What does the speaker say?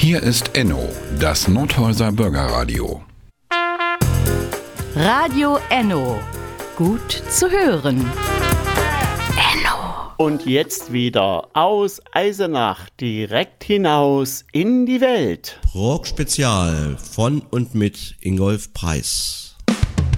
Hier ist Enno, das Nordhäuser Bürgerradio. Radio Enno. Gut zu hören. Enno. Und jetzt wieder aus Eisenach direkt hinaus in die Welt. Rock Spezial von und mit Ingolf Preis.